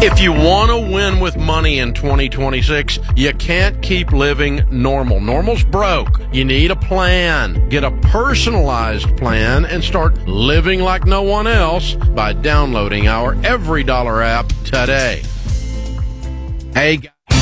If you want to win with money in 2026, you can't keep living normal. Normal's broke. You need a plan. Get a personalized plan and start living like no one else by downloading our Every Dollar app today. Hey,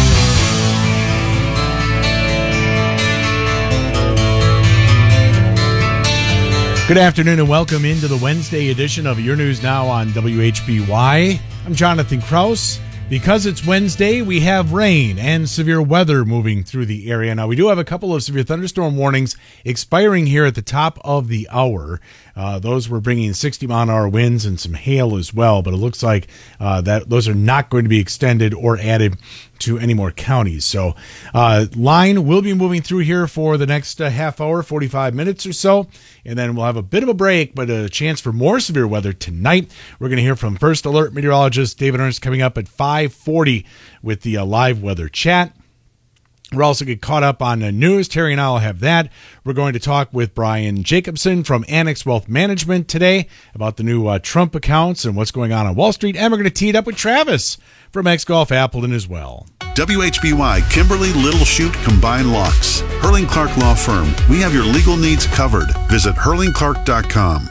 good afternoon and welcome into the Wednesday edition of Your News Now on WHBY. I'm Jonathan Kraus. Because it's Wednesday, we have rain and severe weather moving through the area. Now, we do have a couple of severe thunderstorm warnings expiring here at the top of the hour. Those were bringing 60-mile-an-hour winds and some hail as well, but it looks like that those are not going to be extended or added to any more counties. So line will be moving through here for the next half hour, 45 minutes or so, and then we'll have a bit of a break, but a chance for more severe weather tonight. We're going to hear from First Alert meteorologist David Ernst coming up at 5:40 with the live weather chat. We'll also get caught up on the news. Terry and I will have that. We're going to talk with Brian Jacobson from Annex Wealth Management today about the new Trump accounts and what's going on Wall Street. And we're going to tee it up with Travis from X-Golf Appleton as well. WHBY Kimberly Little Chute Combined Locks. Hurling Clark Law Firm. We have your legal needs covered. Visit hurlingclark.com.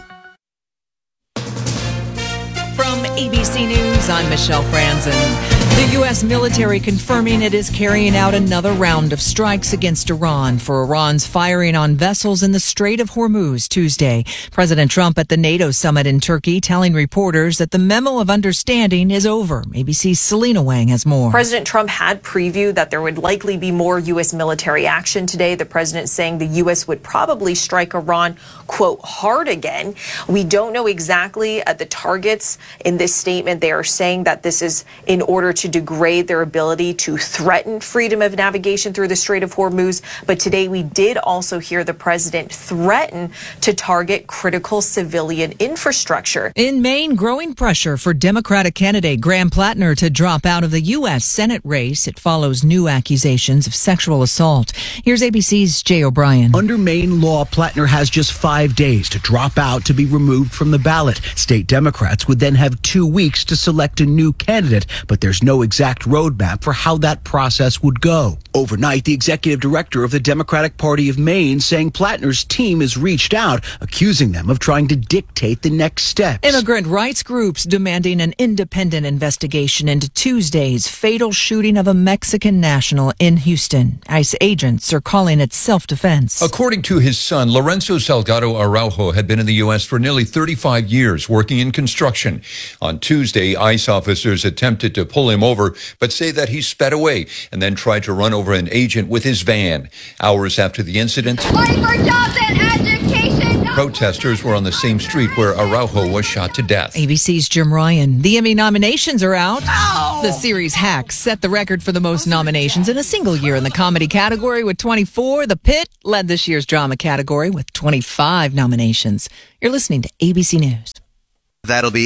From ABC News, I'm Michelle Franzen. The U.S. military confirming it is carrying out another round of strikes against Iran for Iran's firing on vessels in the Strait of Hormuz Tuesday. President Trump at the NATO summit in Turkey telling reporters that the memo of understanding is over. ABC's Selena Wang has more. President Trump had previewed that there would likely be more U.S. military action today. The president saying the U.S. would probably strike Iran, quote, hard again. We don't know exactly the targets in this statement. They are saying that this is in order to degrade their ability to threaten freedom of navigation through the Strait of Hormuz. But today we did also hear the president threaten to target critical civilian infrastructure. In Maine, growing pressure for Democratic candidate Graham Plattner to drop out of the U.S. Senate race. It follows new accusations of sexual assault. Here's ABC's Jay O'Brien. Under Maine law, Plattner has just 5 days to drop out to be removed from the ballot. State Democrats would then have 2 weeks to select a new candidate, but there's no exact roadmap for how that process would go. Overnight, the executive director of the Democratic Party of Maine saying Plattner's team has reached out, accusing them of trying to dictate the next steps. Immigrant rights groups demanding an independent investigation into Tuesday's fatal shooting of a Mexican national in Houston. ICE agents are calling it self-defense. According to his son, Lorenzo Salgado Araujo had been in the U.S. for nearly 35 years, working in construction. On Tuesday, ICE officers attempted to pull him over, but say that he sped away and then tried to run over an agent with his van. Hours after the incident, Fight for jobs and education. Protesters were on the same street where Araujo was shot to death. ABC's Jim Ryan. The Emmy nominations are out. The series Hacks set the record for the most nominations in a single year in the comedy category with 24. The Pit led this year's drama category with 25 nominations. You're listening to ABC News. That'll be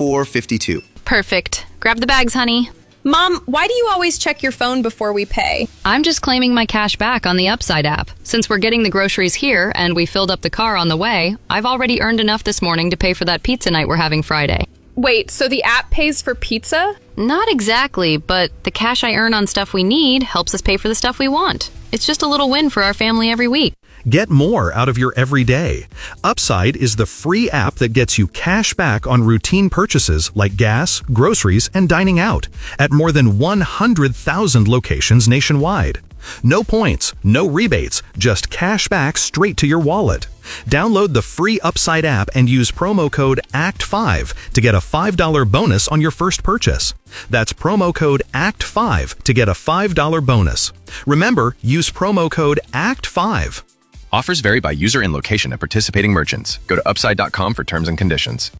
84.52. Perfect. Grab the bags, honey. Mom, why do you always check your phone before we pay? I'm just claiming my cash back on the Upside app. Since we're getting the groceries here and we filled up the car on the way, I've already earned enough this morning to pay for that pizza night we're having Friday. Wait, so the app pays for pizza? Not exactly, but the cash I earn on stuff we need helps us pay for the stuff we want. It's just a little win for our family every week. Get more out of your everyday. Upside is the free app that gets you cash back on routine purchases like gas, groceries, and dining out at more than 100,000 locations nationwide. No points, no rebates, just cash back straight to your wallet. Download the free Upside app and use promo code ACT5 to get a $5 bonus on your first purchase. That's promo code ACT5 to get a $5 bonus. Remember, use promo code ACT5. Offers vary by user and location at participating merchants. Go to upside.com for terms and conditions.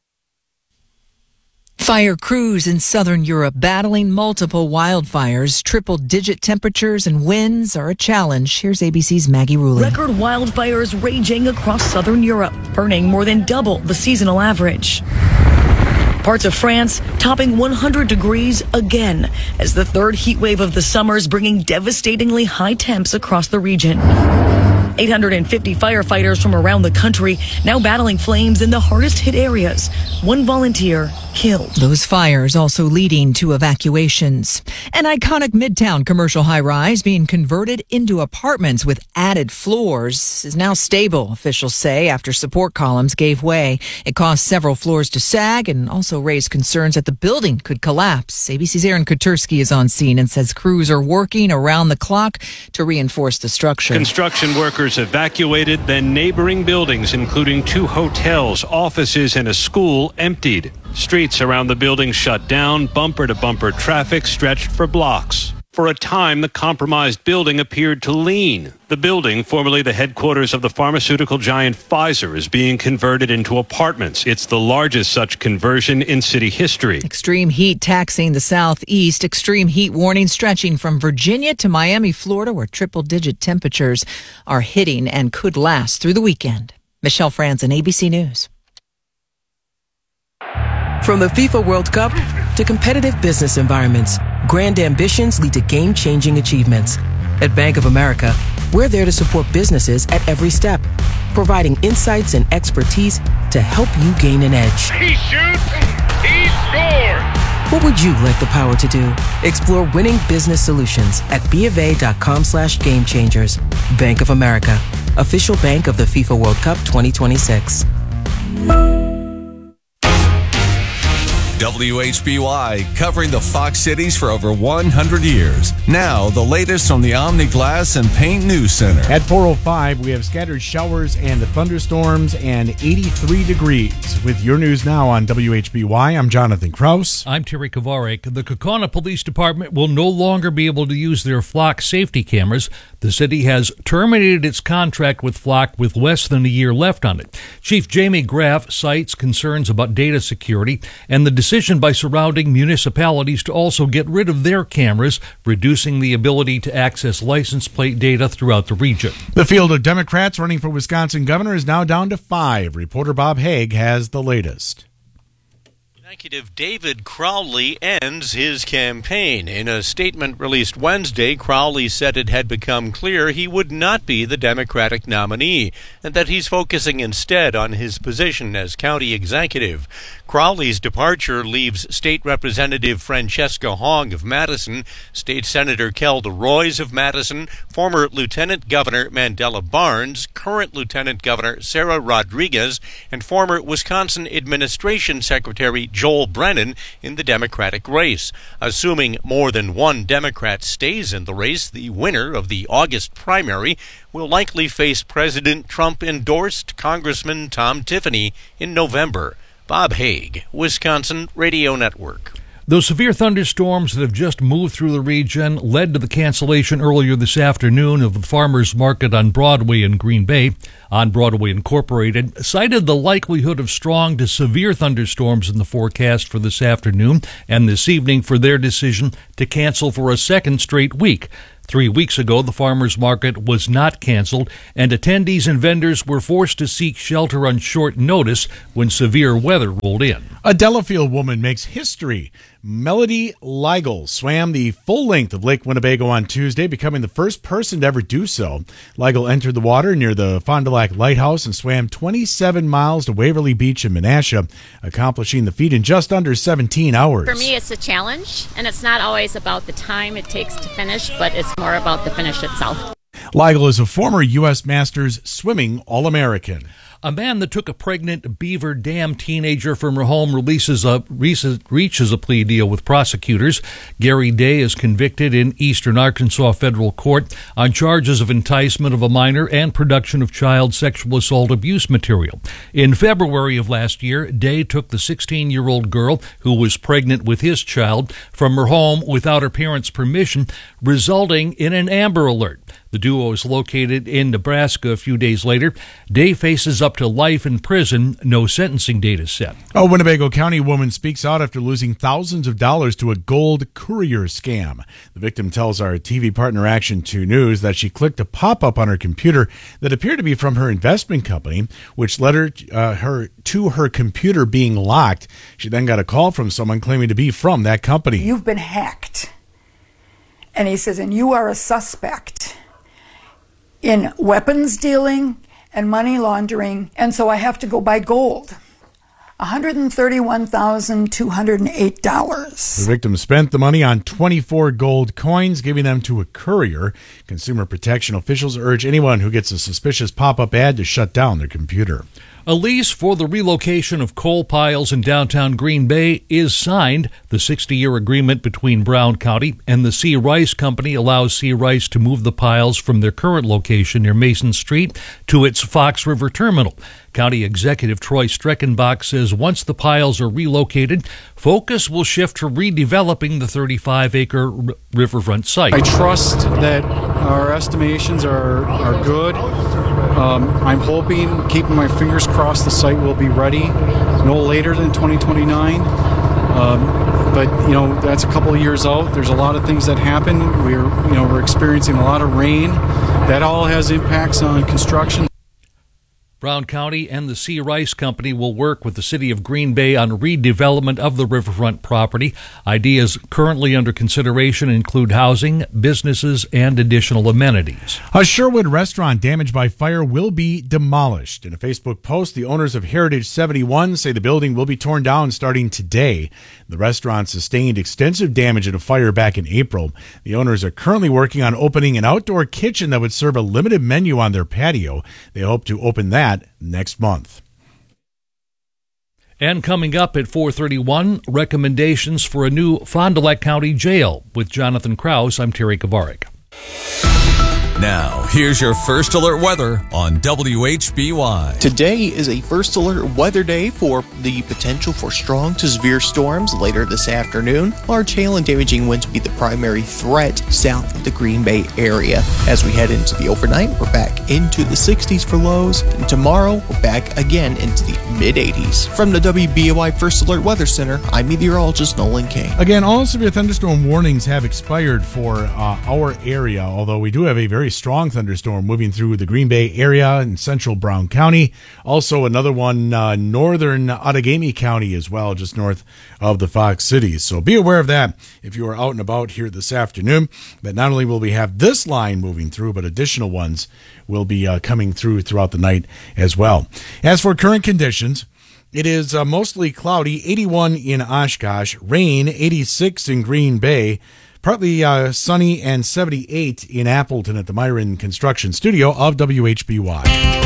Fire crews in southern Europe battling multiple wildfires. Triple-digit temperatures and winds are a challenge. Here's ABC's Maggie Rulli. Record wildfires raging across southern Europe, burning more than double the seasonal average. Parts of France topping 100 degrees again, as the third heat wave of the summer is bringing devastatingly high temps across the region. 850 firefighters from around the country now battling flames in the hardest hit areas. One volunteer killed. Those fires also leading to evacuations. An iconic Midtown commercial high-rise being converted into apartments with added floors is now stable, officials say, after support columns gave way. It caused several floors to sag and also raised concerns that the building could collapse. ABC's Aaron Kutursky is on scene and says crews are working around the clock to reinforce the structure. Construction workers evacuated, then neighboring buildings, including 2 hotels, offices, and a school, emptied. Streets around the building shut down, bumper-to-bumper traffic stretched for blocks. For a time, the compromised building appeared to lean. The building, formerly the headquarters of the pharmaceutical giant Pfizer, is being converted into apartments. It's the largest such conversion in city history. Extreme heat taxing the southeast. Extreme heat warning stretching from Virginia to Miami, Florida, where triple-digit temperatures are hitting and could last through the weekend. Michelle Franzen, ABC News. From the FIFA World Cup to competitive business environments, grand ambitions lead to game-changing achievements. At Bank of America, we're there to support businesses at every step, providing insights and expertise to help you gain an edge. He shoots, he scores! What would you like the power to do? Explore winning business solutions at BofA.com/gamechangers. Bank of America, official bank of the FIFA World Cup 2026. WHBY, covering the Fox cities for over 100 years. Now, the latest from the Omni Glass and Paint News Center. At 4:05, we have scattered showers and thunderstorms and 83 degrees. With your news now on WHBY, I'm Jonathan Kraus. I'm Terry Kovarik. The Kaukauna Police Department will no longer be able to use their Flock safety cameras. The city has terminated its contract with Flock with less than a year left on it. Chief Jamie Graff cites concerns about data security and the decision by surrounding municipalities to also get rid of their cameras, reducing the ability to access license plate data throughout the region. The field of Democrats running for Wisconsin governor is now down to 5. Reporter Bob Haig has the latest. Executive David Crowley ends his campaign. In a statement released Wednesday, Crowley said it had become clear he would not be the Democratic nominee and that he's focusing instead on his position as county executive. Crowley's departure leaves State Representative Francesca Hong of Madison, State Senator Kelda Roys of Madison, former Lieutenant Governor Mandela Barnes, current Lieutenant Governor Sarah Rodriguez, and former Wisconsin Administration Secretary Joel Brennan in the Democratic race. Assuming more than one Democrat stays in the race, the winner of the August primary will likely face President Trump-endorsed Congressman Tom Tiffany in November. Bob Haig, Wisconsin Radio Network. Those severe thunderstorms that have just moved through the region led to the cancellation earlier this afternoon of the farmers market on Broadway in Green Bay. On Broadway Incorporated cited the likelihood of strong to severe thunderstorms in the forecast for this afternoon and this evening for their decision to cancel for a second straight week. 3 weeks ago, the farmers market was not canceled, and attendees and vendors were forced to seek shelter on short notice when severe weather rolled in. A Delafield woman makes history. Melody Leigel swam the full length of Lake Winnebago on Tuesday, becoming the first person to ever do so. Leigel entered the water near the Fond du Lac Lighthouse and swam 27 miles to Waverly Beach in Menasha, accomplishing the feat in just under 17 hours. For me, it's a challenge, and it's not always about the time it takes to finish, but it's more about the finish itself. Leigel is a former U.S. Masters swimming All-American. A man that took a pregnant Beaver Dam teenager from her home reaches a plea deal with prosecutors. Gary Day is convicted in Eastern Arkansas federal court on charges of enticement of a minor and production of child sexual assault abuse material. In February of last year, Day took the 16-year-old girl who was pregnant with his child from her home without her parents' permission, resulting in an Amber Alert. The duo is located in Nebraska a few days later. Day faces up to life in prison. No sentencing date is set. A Winnebago County woman speaks out after losing thousands of dollars to a gold courier scam. The victim tells our TV partner Action 2 News that she clicked a pop-up on her computer that appeared to be from her investment company, which led her to her computer being locked. She then got a call from someone claiming to be from that company. You've been hacked. And he says, and you are a suspect. in weapons dealing and money laundering, and so I have to go buy gold. $131,208. The victim spent the money on 24 gold coins, giving them to a courier. Consumer protection officials urge anyone who gets a suspicious pop-up ad to shut down their computer. A lease for the relocation of coal piles in downtown Green Bay is signed. The 60-year agreement between Brown County and the C. Rice Company allows C. Rice to move the piles from their current location near Mason Street to its Fox River terminal. County Executive Troy Streckenbach says once the piles are relocated, focus will shift to redeveloping the 35-acre riverfront site. I trust that our estimations are good. I'm hoping, keeping my fingers crossed, the site will be ready no later than 2029. But that's a couple of years out. There's a lot of things that happen. We're experiencing a lot of rain. That all has impacts on construction. Brown County and the C. Rice Company will work with the city of Green Bay on redevelopment of the riverfront property. Ideas currently under consideration include housing, businesses, and additional amenities. A Sherwood restaurant damaged by fire will be demolished. In a Facebook post, the owners of Heritage 71 say the building will be torn down starting today. The restaurant sustained extensive damage in a fire back in April. The owners are currently working on opening an outdoor kitchen that would serve a limited menu on their patio. They hope to open that next month. And coming up at 4:31, recommendations for a new Fond du Lac County jail. With Jonathan Krause, I'm Terry Kavarik. Now, here's your First Alert weather on WHBY. Today is a First Alert weather day for the potential for strong to severe storms later this afternoon. Large hail and damaging winds will be the primary threat south of the Green Bay area. As we head into the overnight, we're back into the 60s for lows. And tomorrow, we're back again into the mid-80s. From the WBOI First Alert Weather Center, I'm meteorologist Nolan Kane. Again, all severe thunderstorm warnings have expired for our area, although we do have a very strong thunderstorm moving through the Green Bay area and central Brown County. Also another one northern Outagamie County as well, just north of the Fox Cities. So be aware of that if you are out and about here this afternoon. But not only will we have this line moving through, but additional ones will be coming through throughout the night as well. As for current conditions, it is mostly cloudy, 81 in Oshkosh, rain, 86 in Green Bay, partly sunny, and 78 in Appleton at the Myron Construction Studio of WHBY.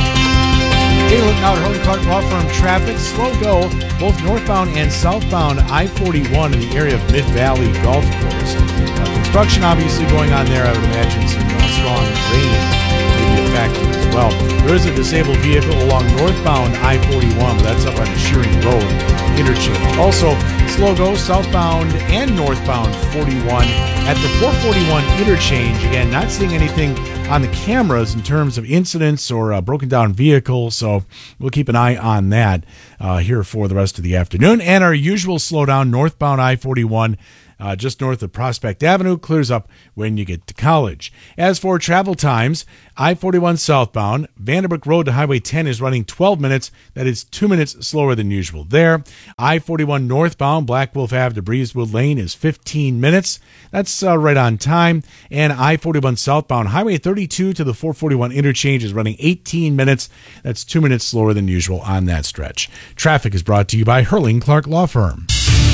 Hey, look now at Hurley Clark Law Firm traffic. Slow go, both northbound and southbound I-41 in the area of Mid-Valley Golf Course. Construction obviously going on there. I would imagine some strong rain may be a factor as well. There is a disabled vehicle along northbound I-41, but that's up on the Shearing Road interchange. Also, slow go southbound and northbound 41 at the 441 interchange. Again, not seeing anything on the cameras in terms of incidents or broken down vehicles, so we'll keep an eye on that here for the rest of the afternoon. And our usual slowdown northbound I-41 just north of Prospect Avenue clears up when you get to College. As for travel times, I-41 southbound, Vanderbrook Road to Highway 10 is running 12 minutes. That is 2 minutes slower than usual there. I-41 northbound, Black Wolf Ave to Breezewood Lane is 15 minutes. That's right on time. And I-41 southbound, Highway 32 to the 441 interchange is running 18 minutes. That's 2 minutes slower than usual on that stretch. Traffic is brought to you by Hurling Clark Law Firm.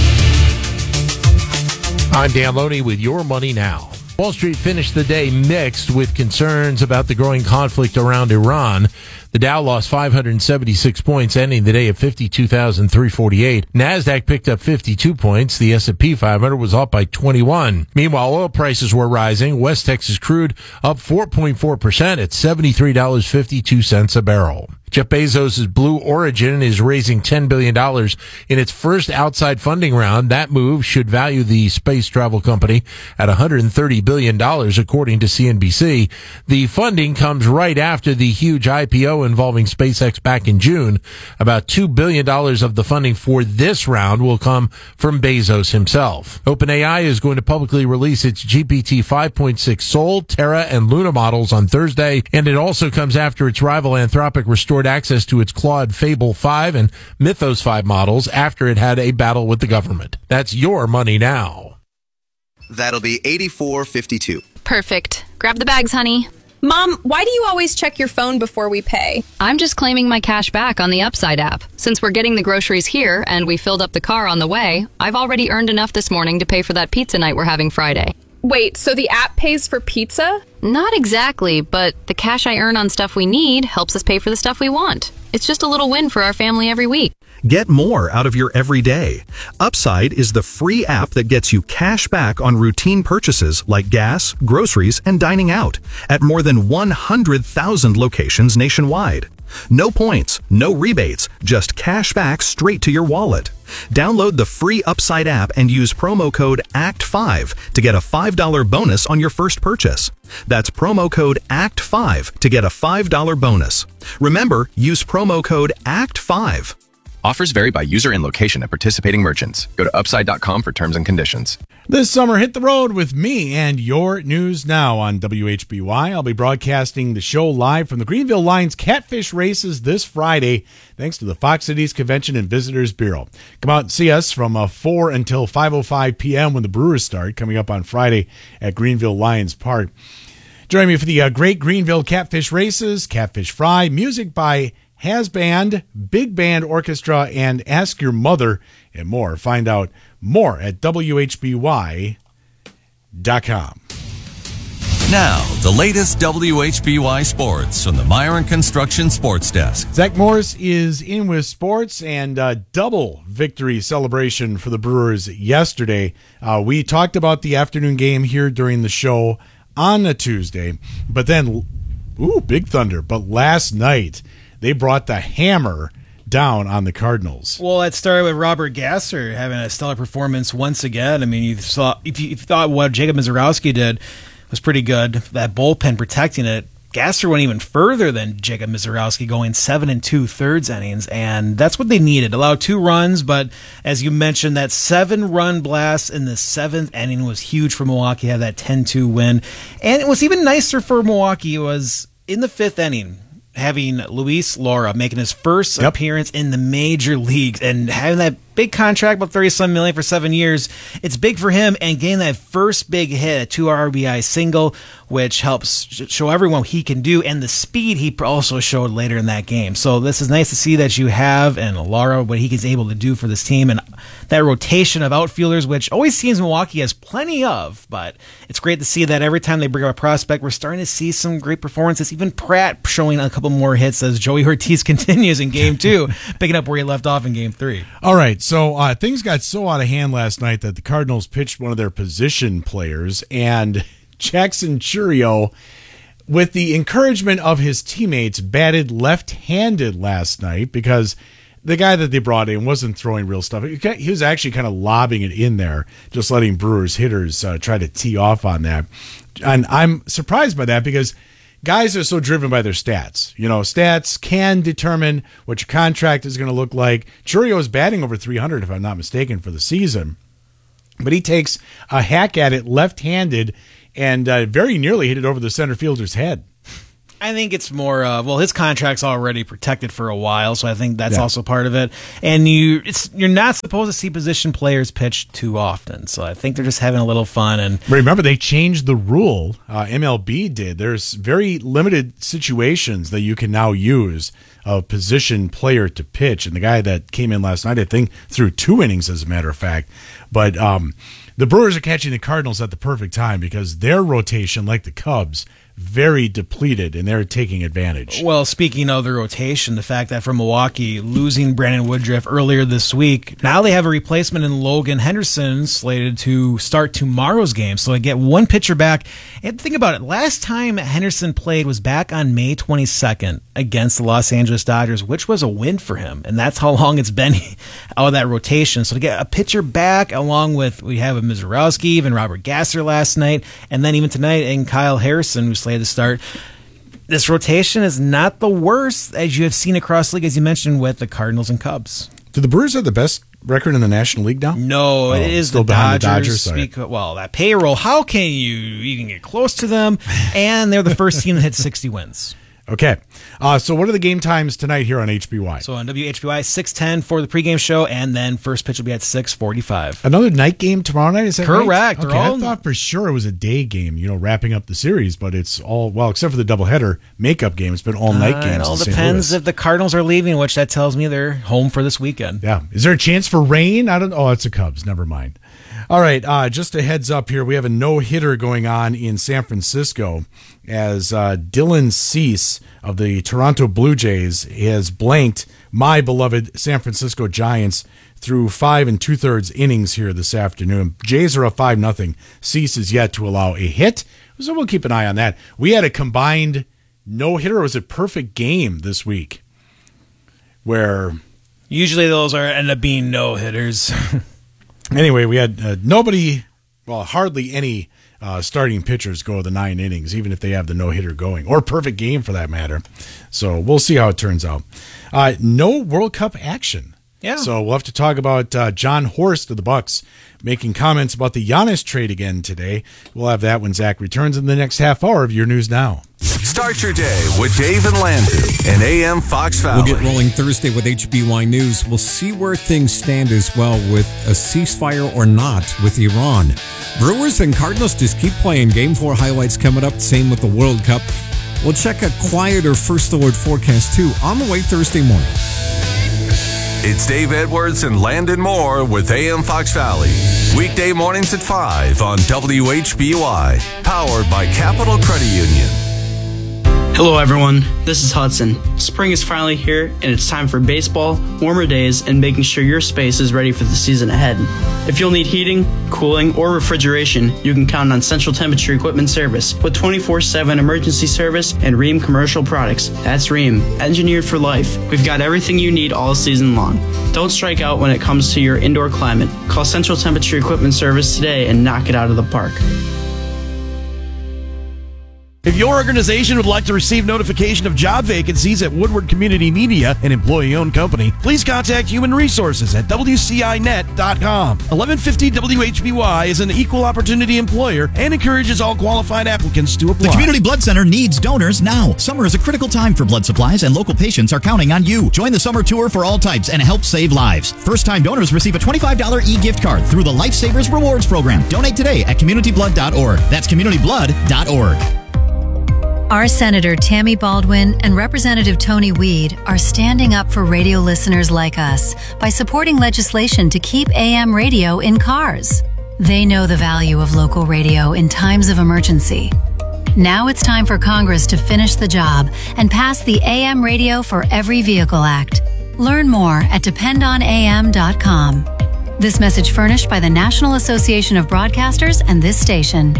I'm Dan Loney with Your Money Now. Wall Street finished the day mixed with concerns about the growing conflict around Iran. The Dow lost 576 points, ending the day at 52,348. NASDAQ picked up 52 points. The S&P 500 was up by 21. Meanwhile, oil prices were rising. West Texas crude up 4.4% at $73.52 a barrel. Jeff Bezos' Blue Origin is raising $10 billion in its first outside funding round. That move should value the space travel company at $130 billion, according to CNBC. The funding comes right after the huge IPO involving SpaceX back in June. About $2 billion of the funding for this round will come from Bezos himself. OpenAI is going to publicly release its GPT 5.6 Sol, Terra, and Luna models on Thursday, and it also comes after its rival Anthropic restored access to its Claude Fable 5 and Mythos 5 models after it had a battle with the government. That's Your Money Now. That'll be $84.52. Perfect. Grab the bags, honey. Mom, why do you always check your phone before we pay? I'm just claiming my cash back on the Upside app. Since we're getting the groceries here and we filled up the car on the way, I've already earned enough this morning to pay for that pizza night we're having Friday. Wait, so the app pays for pizza? Not exactly, but the cash I earn on stuff we need helps us pay for the stuff we want. It's just a little win for our family every week. Get more out of your everyday. Upside is the free app that gets you cash back on routine purchases like gas, groceries, and dining out at more than 100,000 locations nationwide. No points, no rebates, just cash back straight to your wallet. Download the free Upside app and use promo code ACT5 to get a $5 bonus on your first purchase. That's promo code ACT5 to get a $5 bonus. Remember, use promo code ACT5. Offers vary by user and location at participating merchants. Go to upside.com for terms and conditions. This summer, hit the road with me and Your News Now on WHBY. I'll be broadcasting the show live from the Greenville Lions Catfish Races this Friday, thanks to the Fox Cities Convention and Visitors Bureau. Come out and see us from 4 until 5:05 p.m. when the Brewers start, coming up on Friday at Greenville Lions Park. Join me for the Great Greenville Catfish Races, Catfish Fry, music by Has Band, Big Band Orchestra, and Ask Your Mother, and more. Find out more at WHBY.com. Now, the latest WHBY sports from the Myron Construction Sports Desk. Zach Morris is in with sports, and a double victory celebration for the Brewers yesterday. We talked about the afternoon game here during the show on a Tuesday, but then, Big Thunder. But last night, they brought the hammer down on the Cardinals. Well, it started with Robert Gasser having a stellar performance once again. I mean, if you thought what Jacob Mizorowski did was pretty good, that bullpen protecting it, Gasser went even further than Jacob Mizorowski, going 7 2/3 innings, and that's what they needed. Allowed 2 runs, but as you mentioned, that 7-run blast in the 7th inning was huge for Milwaukee. Had that 10-2 win, and it was even nicer for Milwaukee. It was in the 5th inning, having Luis Lara making his first appearance in the major leagues and having that big contract, about $30-some million for 7 years. It's big for him, and getting that first big hit, a 2 RBI single, which helps show everyone what he can do, and the speed he also showed later in that game. So this is nice to see that you have, and Lara, what he is able to do for this team, and that rotation of outfielders, which always seems Milwaukee has plenty of, but it's great to see that every time they bring up a prospect, we're starting to see some great performances. Even Pratt showing a couple more hits as Joey Ortiz continues in Game 2, picking up where he left off in Game 3. All right, so things got so out of hand last night that the Cardinals pitched one of their position players, and Jackson Chourio, with the encouragement of his teammates, batted left-handed last night because the guy that they brought in wasn't throwing real stuff. He was actually kind of lobbing it in there, just letting Brewers hitters try to tee off on that. And I'm surprised by that because guys are so driven by their stats. You know, stats can determine what your contract is going to look like. Chourio is batting over 300, if I'm not mistaken, for the season. But he takes a hack at it left-handed and very nearly hit it over the center fielder's head. I think it's more his contract's already protected for a while, so I think that's also part of it. And you're not supposed to see position players pitch too often, so I think they're just having a little fun. And remember, they changed the rule. MLB did. There's very limited situations that you can now use a position player to pitch, and the guy that came in last night, I think, threw 2 innings, as a matter of fact. But the Brewers are catching the Cardinals at the perfect time because their rotation, like the Cubs, very depleted, and they're taking advantage. Well, speaking of the rotation, the fact that for Milwaukee, losing Brandon Woodruff earlier this week, now they have a replacement in Logan Henderson slated to start tomorrow's game. So they get one pitcher back. And think about it. Last time Henderson played was back on May 22nd against the Los Angeles Dodgers, which was a win for him. And that's how long it's been out of that rotation. So to get a pitcher back, along with, we have a Mizorowski, even Robert Gasser last night, and then even tonight, and Kyle Harrison, who's slated to start. This rotation is not the worst as you have seen across the league, as you mentioned, with the Cardinals and Cubs. Do the Brewers have the best record in the National League now? No, it is still the behind Dodgers. the Dodgers. Well, that payroll, how can you even get close to them? And they're the first team that hit 60 wins. Okay. So what are the game times tonight here on HBY? So on WHBY, 6:10 for the pregame show, and then first pitch will be at 6:45. Another night game tomorrow night? Is that Correct. Right? They're Okay, all- I thought for sure it was a day game, wrapping up the series, but it's all, well, except for the doubleheader makeup game, it's been all night games. It all in St. depends Louis. if the Cardinals are leaving, which that tells me they're home for this weekend. Yeah. Is there a chance for rain? It's the Cubs. Never mind. All right. Just a heads up here. We have a no-hitter going on in San Francisco as Dylan Cease of the Toronto Blue Jays has blanked my beloved San Francisco Giants through 5 2/3 innings here this afternoon. Jays are up 5-0. Cease is yet to allow a hit, so we'll keep an eye on that. We had a combined no-hitter. It was a perfect game this week where usually those end up being no-hitters. Anyway, we had hardly any starting pitchers go the 9 innings, even if they have the no-hitter going, or perfect game for that matter. So we'll see how it turns out. No World Cup action. Yeah. So we'll have to talk about John Horst of the Bucks making comments about the Giannis trade again today. We'll have that when Zach returns in the next half hour of Your News Now. Start your day with Dave and Landon and AM Fox Valley. We'll get rolling Thursday with HBY News. We'll see where things stand as well with a ceasefire or not with Iran. Brewers and Cardinals just keep playing. Game 4 highlights coming up. Same with the World Cup. We'll check a quieter first alert forecast too on the way Thursday morning. It's Dave Edwards and Landon Moore with AM Fox Valley. Weekday mornings at 5 on WHBY. Powered by Capital Credit Union. Hello everyone, this is Hudson. Spring is finally here and it's time for baseball, warmer days, and making sure your space is ready for the season ahead. If you'll need heating, cooling, or refrigeration, you can count on Central Temperature Equipment Service with 24/7 emergency service and Rheem Commercial Products. That's Rheem, engineered for life. We've got everything you need all season long. Don't strike out when it comes to your indoor climate. Call Central Temperature Equipment Service today and knock it out of the park. If your organization would like to receive notification of job vacancies at Woodward Community Media, an employee-owned company, please contact Human Resources at WCINet.com. 1150 WHBY is an equal opportunity employer and encourages all qualified applicants to apply. The Community Blood Center needs donors now. Summer is a critical time for blood supplies, and local patients are counting on you. Join the summer tour for all types and help save lives. First-time donors receive a $25 e-gift card through the Lifesavers Rewards Program. Donate today at communityblood.org. That's communityblood.org. Our Senator Tammy Baldwin and Representative Tony Weed are standing up for radio listeners like us by supporting legislation to keep AM radio in cars. They know the value of local radio in times of emergency. Now it's time for Congress to finish the job and pass the AM Radio for Every Vehicle Act. Learn more at dependonam.com. This message furnished by the National Association of Broadcasters and this station.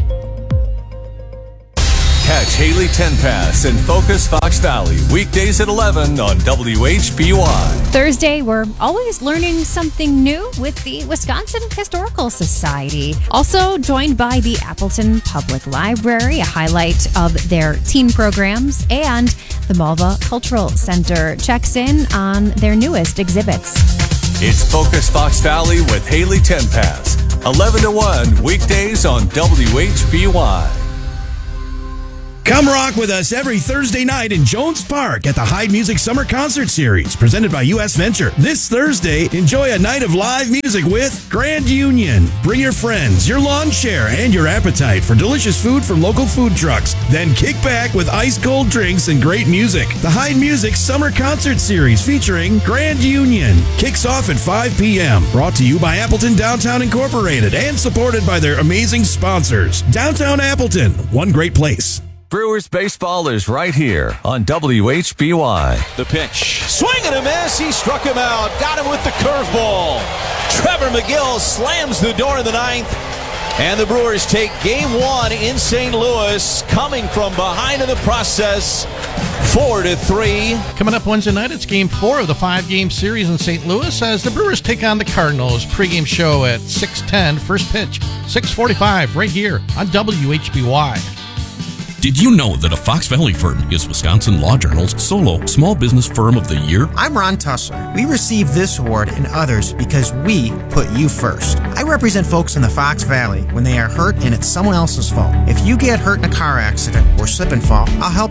Catch Haley Tenpass and Focus Fox Valley weekdays at 11 on WHBY. Thursday, we're always learning something new with the Wisconsin Historical Society. Also joined by the Appleton Public Library, a highlight of their teen programs, and the Malva Cultural Center checks in on their newest exhibits. It's Focus Fox Valley with Haley Tenpass, 11 to 1 weekdays on WHBY. Come rock with us every Thursday night in Jones Park at the Hyde Music Summer Concert Series, presented by U.S. Venture. This Thursday, enjoy a night of live music with Grand Union. Bring your friends, your lawn chair, and your appetite for delicious food from local food trucks. Then kick back with ice-cold drinks and great music. The Hyde Music Summer Concert Series featuring Grand Union kicks off at 5 p.m. Brought to you by Appleton Downtown Incorporated and supported by their amazing sponsors. Downtown Appleton, one great place. Brewers baseball is right here on WHBY. The pitch. Swing and a miss. He struck him out. Got him with the curveball. Trevor McGill slams the door in the ninth. And the Brewers take game 1 in St. Louis, coming from behind in the process, 4-3. Coming up Wednesday night, it's game 4 of the 5-game series in St. Louis as the Brewers take on the Cardinals. Pre-game show at 6:10, first pitch, 6:45, right here on WHBY. Did you know that a Fox Valley firm is Wisconsin Law Journal's solo Small Business Firm of the Year? I'm Ron Tussler. We received this award and others because we put you first. I represent folks in the Fox Valley when they are hurt and it's someone else's fault. If you get hurt in a car accident or slip and fall, I'll help you. If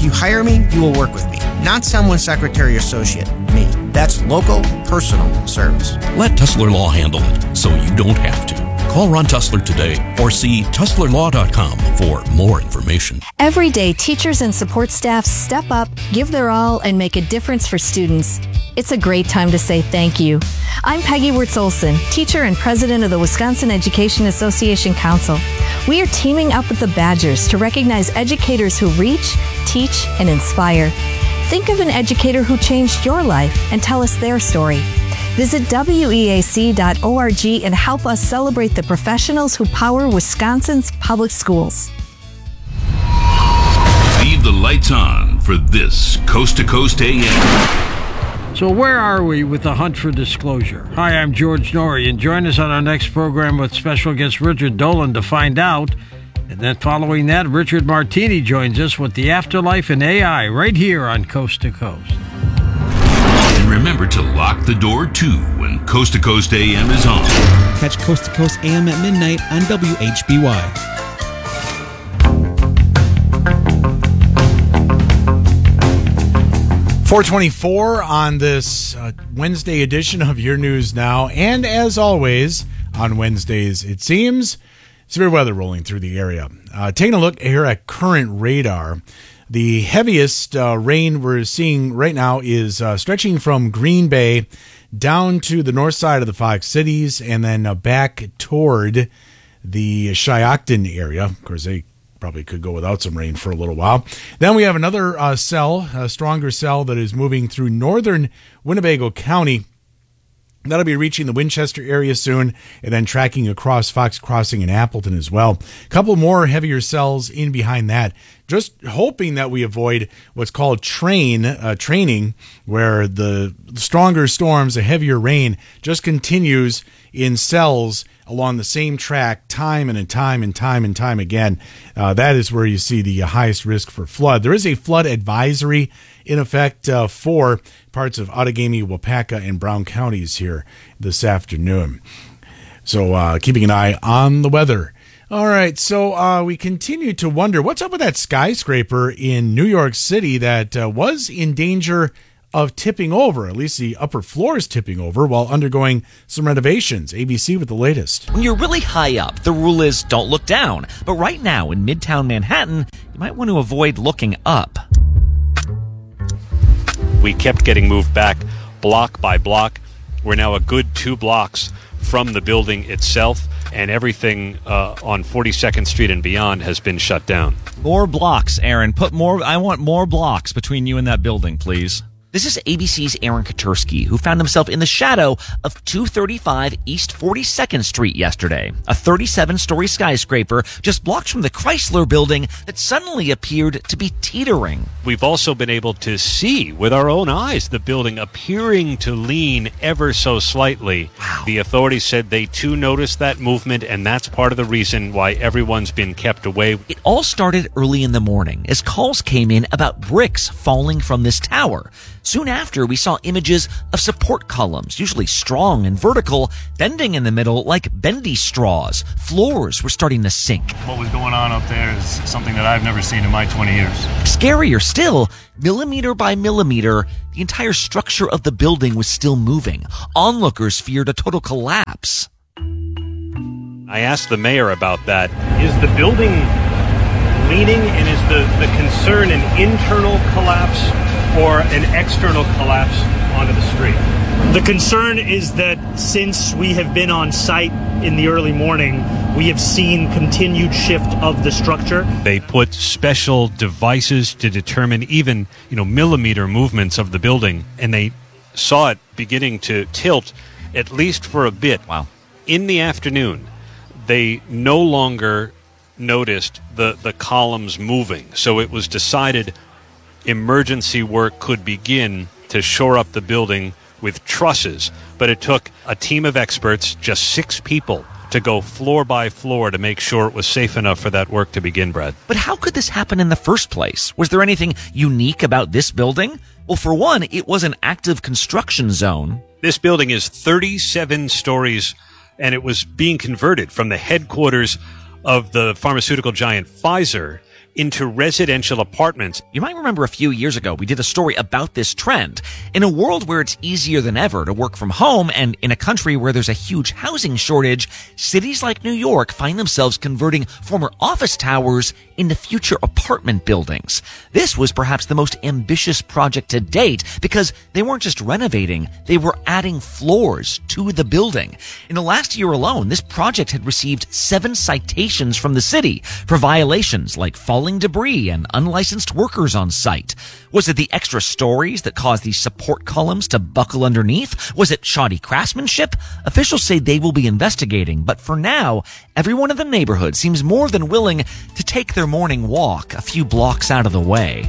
you hire me, you will work with me. Not someone's secretary or associate. Me. That's local, personal service. Let Tussler Law handle it so you don't have to. Call Ron Tussler today or see TusslerLaw.com for more information. Every day, teachers and support staff step up, give their all, and make a difference for students. It's a great time to say thank you. I'm Peggy Wirtz-Olson, teacher and president of the Wisconsin Education Association Council. We are teaming up with the Badgers to recognize educators who reach, teach, and inspire. Think of an educator who changed your life and tell us their story. Visit weac.org and help us celebrate the professionals who power Wisconsin's public schools. Leave the lights on for this Coast to Coast AM. So where are we with the hunt for disclosure? Hi, I'm George Norrie, and join us on our next program with special guest Richard Dolan to find out. And then following that, Richard Martini joins us with the afterlife and AI right here on Coast to Coast. And remember to lock the door too when Coast to Coast AM is on. Catch Coast to Coast AM at midnight on WHBY. 424 on this Wednesday edition of Your News Now. And as always, on Wednesdays, it seems, severe weather rolling through the area. Taking a look here at current radar, the heaviest rain we're seeing right now is stretching from Green Bay down to the north side of the Fox Cities and then back toward the Shiocton area. Of course, they probably could go without some rain for a little while. Then we have another cell, a stronger cell that is moving through northern Winnebago County. That'll be reaching the Winchester area soon and then tracking across Fox Crossing and Appleton as well. A couple more heavier cells in behind that. Just hoping that we avoid what's called training, where the stronger storms, the heavier rain, just continues in cells along the same track time and time again. That is where you see the highest risk for flood. There is a flood advisory in effect for parts of Outagamie, Wapaka, and Brown counties here this afternoon. So keeping an eye on the weather. All right, so we continue to wonder what's up with that skyscraper in New York City that was in danger of tipping over, at least the upper floors tipping over while undergoing some renovations. ABC with the latest. When you're really high up, the rule is don't look down. But right now in Midtown Manhattan, you might want to avoid looking up. We kept getting moved back block by block. We're now a good 2 blocks from the building itself, and everything on 42nd Street and beyond has been shut down. More blocks, Aaron. I want more blocks between you and that building, please. This is ABC's Aaron Katursky, who found himself in the shadow of 235 East 42nd Street yesterday, a 37-story skyscraper just blocks from the Chrysler building that suddenly appeared to be teetering. We've also been able to see with our own eyes the building appearing to lean ever so slightly. Wow. The authorities said they too noticed that movement, and that's part of the reason why everyone's been kept away. It all started early in the morning as calls came in about bricks falling from this tower. Soon after, we saw images of support columns, usually strong and vertical, bending in the middle like bendy straws. Floors were starting to sink. What was going on up there is something that I've never seen in my 20 years. Scarier still, millimeter by millimeter, the entire structure of the building was still moving. Onlookers feared a total collapse. I asked the mayor about that. Is the building leaning, and is the concern an internal collapse or an external collapse onto the street? The concern is that since we have been on site in the early morning, we have seen continued shift of the structure. They put special devices to determine even, millimeter movements of the building, and they saw it beginning to tilt at least for a bit. Wow. In the afternoon, they no longer noticed the columns moving, so it was decided emergency work could begin to shore up the building with trusses, but it took a team of experts, just 6 people, to go floor by floor to make sure it was safe enough for that work to begin, Brad. But how could this happen in the first place? Was there anything unique about this building? Well, for one, it was an active construction zone. This building is 37 stories, and it was being converted from the headquarters of the pharmaceutical giant Pfizer into residential apartments. You might remember a few years ago, we did a story about this trend. In a world where it's easier than ever to work from home and in a country where there's a huge housing shortage, cities like New York find themselves converting former office towers into future apartment buildings. This was perhaps the most ambitious project to date because they weren't just renovating, they were adding floors to the building. In the last year alone, this project had received 7 citations from the city for violations like falling debris and unlicensed workers on site. Was it the extra stories that caused these support columns to buckle underneath? Was it shoddy craftsmanship? Officials say they will be investigating, but for now, everyone in the neighborhood seems more than willing to take their morning walk a few blocks out of the way.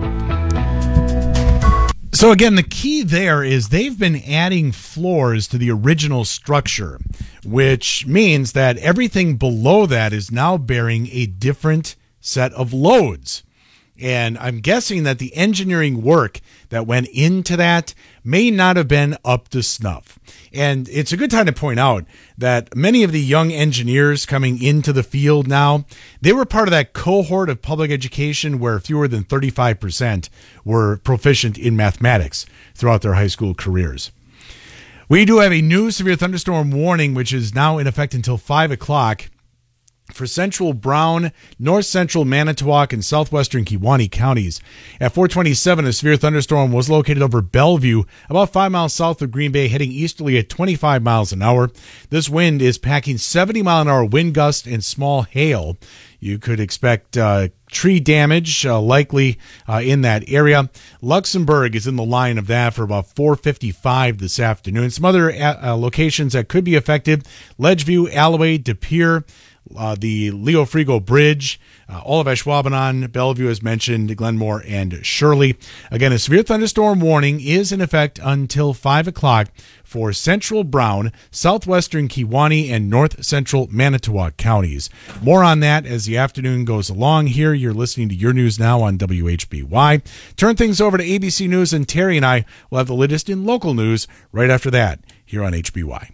So again, the key there is they've been adding floors to the original structure, which means that everything below that is now bearing a different set of loads. And I'm guessing that the engineering work that went into that may not have been up to snuff. And it's a good time to point out that many of the young engineers coming into the field now, they were part of that cohort of public education where fewer than 35% were proficient in mathematics throughout their high school careers. We do have a new severe thunderstorm warning, which is now in effect until 5 o'clock. For central Brown, north central Manitowoc, and southwestern Kewaunee counties. At 4:27, a severe thunderstorm was located over Bellevue, about 5 miles south of Green Bay, heading easterly at 25 miles an hour. This wind is packing 70-mile-an-hour wind gusts and small hail. You could expect tree damage likely in that area. Luxembourg is in the line of that for about 4:55 this afternoon. Some other locations that could be affected: Ledgeview, Alloway, De Pere, the Leo Frigo Bridge, all of Ashwaubenon, Bellevue as mentioned, Glenmore, and Shirley. Again, a severe thunderstorm warning is in effect until 5 o'clock for central Brown, southwestern Kewaunee, and north central Manitowoc counties. More on that as the afternoon goes along here. You're listening to Your News Now on WHBY. Turn things over to ABC News, and Terry and I will have the latest in local news right after that here on HBY.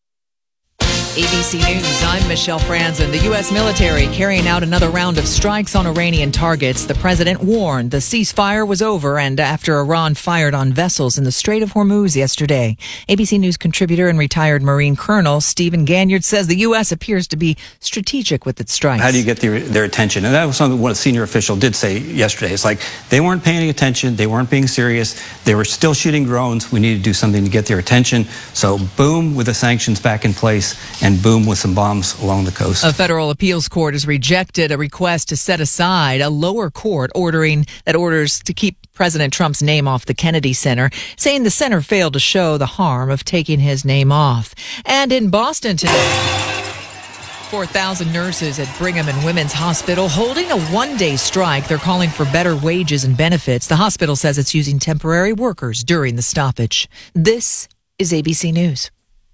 ABC News, I'm Michelle Franzen. The U.S. military carrying out another round of strikes on Iranian targets. The president warned the ceasefire was over and after Iran fired on vessels in the Strait of Hormuz yesterday. ABC News contributor and retired Marine Colonel Stephen Ganyard says the U.S. appears to be strategic with its strikes. How do you get their attention? And that was something what a senior official did say yesterday. It's like they weren't paying any attention. They weren't being serious. They were still shooting drones. We need to do something to get their attention. So boom, with the sanctions back in place, and boom with some bombs along the coast. A federal appeals court has rejected a request to set aside a lower court orders to keep President Trump's name off the Kennedy Center, saying the center failed to show the harm of taking his name off. And in Boston today, 4,000 nurses at Brigham and Women's Hospital holding a one-day strike. They're calling for better wages and benefits. The hospital says it's using temporary workers during the stoppage. This is ABC News.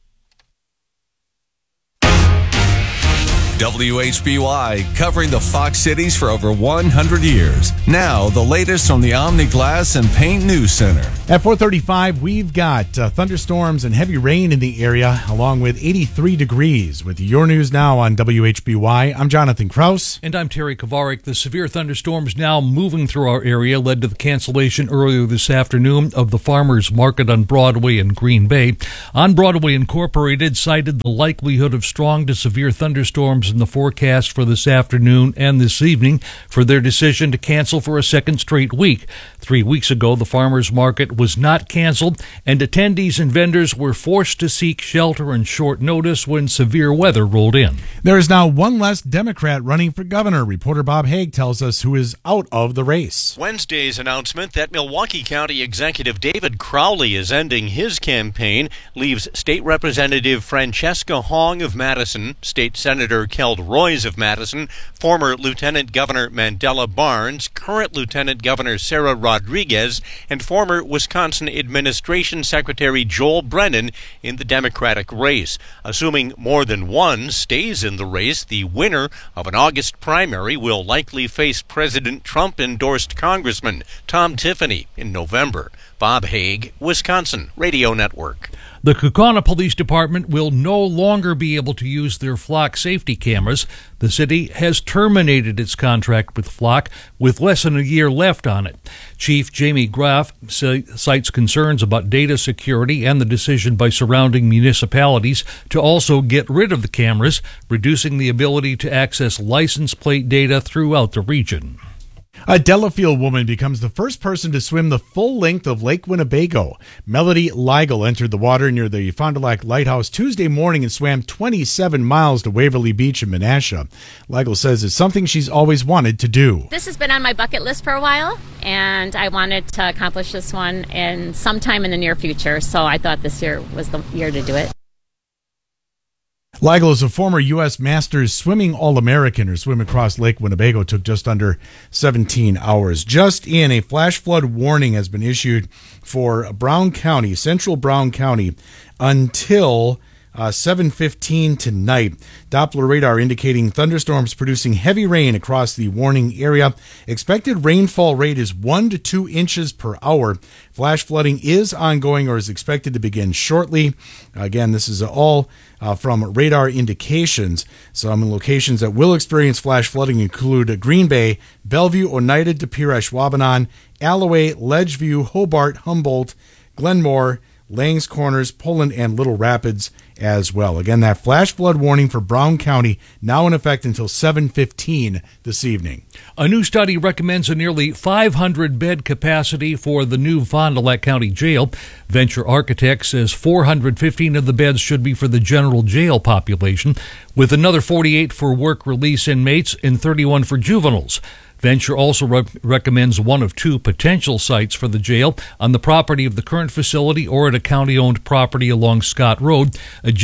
WHBY, covering the Fox cities for over 100 years. Now, the latest from the Omni Glass and Paint News Center. At 4:35, we've got thunderstorms and heavy rain in the area, along with 83 degrees. With Your News Now on WHBY, I'm Jonathan Kraus. And I'm Terry Kovarik. The severe thunderstorms now moving through our area led to the cancellation earlier this afternoon of the Farmers Market on Broadway in Green Bay. On Broadway Incorporated cited the likelihood of strong to severe thunderstorms in the forecast for this afternoon and this evening for their decision to cancel for a second straight week. 3 weeks ago, the farmers market was not canceled, and attendees and vendors were forced to seek shelter on short notice when severe weather rolled in. There is now one less Democrat running for governor. Reporter Bob Haig tells us who is out of the race. Wednesday's announcement that Milwaukee County Executive David Crowley is ending his campaign leaves State Representative Francesca Hong of Madison, State Senator Keld Royce of Madison, former Lieutenant Governor Mandela Barnes, current Lieutenant Governor Sarah Rodriguez, and former Wisconsin Administration Secretary Joel Brennan in the Democratic race. Assuming more than one stays in the race, the winner of an August primary will likely face President Trump-endorsed Congressman Tom Tiffany in November. Bob Haig, Wisconsin Radio Network. The Kaukauna Police Department will no longer be able to use their Flock safety cameras. The city has terminated its contract with Flock with less than a year left on it. Chief Jamie Graff cites concerns about data security and the decision by surrounding municipalities to also get rid of the cameras, reducing the ability to access license plate data throughout the region. A Delafield woman becomes the first person to swim the full length of Lake Winnebago. Melody Leigel entered the water near the Fond du Lac Lighthouse Tuesday morning and swam 27 miles to Waverly Beach in Menasha. Leigel says it's something she's always wanted to do. This has been on my bucket list for a while, and I wanted to accomplish this one in sometime in the near future, so I thought this year was the year to do it. Leigel is a former U.S. Masters swimming All-American. Her swim across Lake Winnebago took just under 17 hours. Just in, a flash flood warning has been issued for Brown County, central Brown County, until 7:15 tonight. Doppler radar indicating thunderstorms producing heavy rain across the warning area. Expected rainfall rate is 1 to 2 inches per hour. Flash flooding is ongoing or is expected to begin shortly. Again, this is all from radar indications. Some locations that will experience flash flooding include Green Bay, Bellevue, Oneida, De Pere, Ashwaubenon, Alloway, Ledgeview, Hobart, Humboldt, Glenmore, Langs Corners, Poland, and Little Rapids as well. Again, that flash flood warning for Brown County now in effect until 7:15 this evening. A new study recommends a nearly 500-bed capacity for the new Fond du Lac County Jail. Venture Architects says 415 of the beds should be for the general jail population, with another 48 for work release inmates and 31 for juveniles. Venture also recommends one of 2 potential sites for the jail on the property of the current facility or at a county-owned property along Scott Road,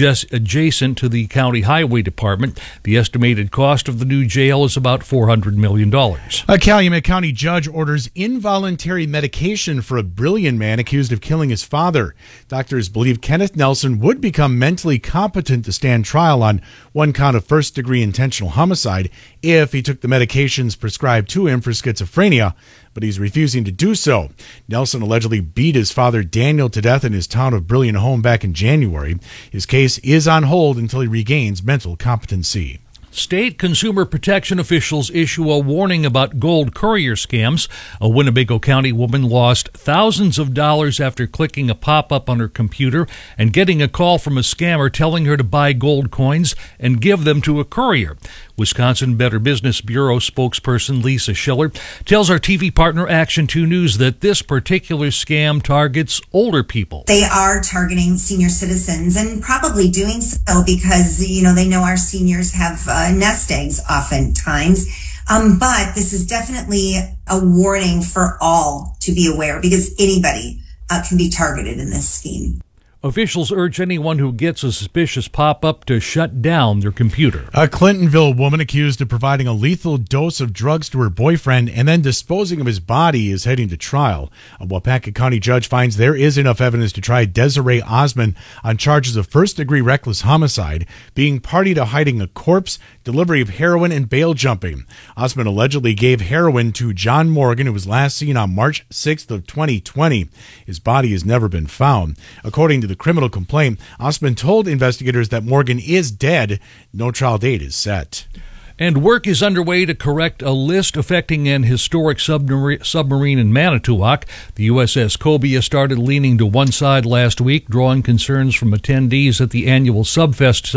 adjacent to the County Highway Department. The estimated cost of the new jail is about $400 million. A Calumet County judge orders involuntary medication for a Brillion man accused of killing his father. Doctors believe Kenneth Nelson would become mentally competent to stand trial on one count of first-degree intentional homicide if he took the medications prescribed to him for schizophrenia, but he's refusing to do so. Nelson allegedly beat his father Daniel to death in his town of Brillion home back in January. His case is on hold until he regains mental competency. State consumer protection officials issue a warning about gold courier scams. A Winnebago County woman lost thousands of dollars after clicking a pop-up on her computer and getting a call from a scammer telling her to buy gold coins and give them to a courier. Wisconsin Better Business Bureau spokesperson Lisa Schiller tells our TV partner Action 2 News that this particular scam targets older people. They are targeting senior citizens and probably doing so because, they know our seniors have nest eggs oftentimes. But this is definitely a warning for all to be aware because anybody can be targeted in this scheme. Officials urge anyone who gets a suspicious pop-up to shut down their computer. A Clintonville woman accused of providing a lethal dose of drugs to her boyfriend and then disposing of his body is heading to trial. A Waupaca County judge finds there is enough evidence to try Desiree Osmond on charges of first-degree reckless homicide, being party to hiding a corpse, delivery of heroin, and bail jumping. Osmond allegedly gave heroin to John Morgan, who was last seen on March 6th of 2020. His body has never been found. According to the criminal complaint, Osmond told investigators that Morgan is dead. No trial date is set. And work is underway to correct a list affecting an historic submarine in Manitowoc. The USS Cobia started leaning to one side last week, drawing concerns from attendees at the annual Subfest